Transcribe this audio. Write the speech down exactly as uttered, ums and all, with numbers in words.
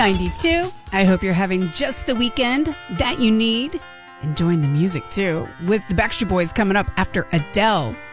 ninety-two. I hope you're having just the weekend that you need. Enjoying the music, too, with the Backstreet Boys coming up after Adele.